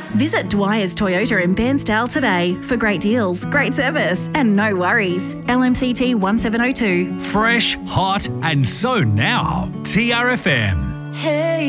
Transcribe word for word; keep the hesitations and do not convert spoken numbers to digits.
Visit Dwyer's Toyota in Bairnsdale today for great deals, great service and no worries. L M C T one seven oh two. Fresh, hot and so now. T R F M. Hey.